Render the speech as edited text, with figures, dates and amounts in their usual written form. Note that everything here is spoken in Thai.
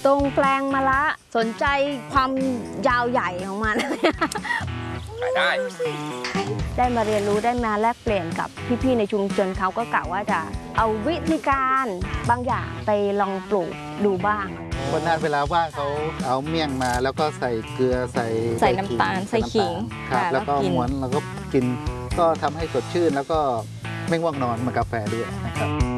ตรงแปลงมะละสนใจความยาวใหญ่ของมัน ได้มาเรียนรู้ได้มาแลกเปลี่ยนกับพี่ๆในชุมชนเขาก็กะว่าจะเอาวิธีการบางอย่างไปลองปลูกดูบ้างคนนั้นเวลาว่างเขาเอาเมี่ยงมาแล้วก็ใส่เกลือใส่น้ำตาลใส่ขิงครับแล้วก็ม้วนแล้วก็กินก็ทำให้สดชื่นแล้วก็ไม่ง่วงนอนเหมือนกาแฟด้วยนะครับ